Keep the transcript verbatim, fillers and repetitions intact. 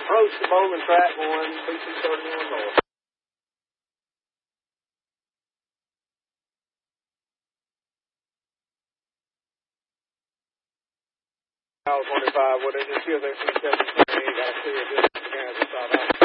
approach the Bowman track one, P C thirty-one north. twenty-five, what is it? Still there, C seven twenty-eight, I see it, just the guys that thought out.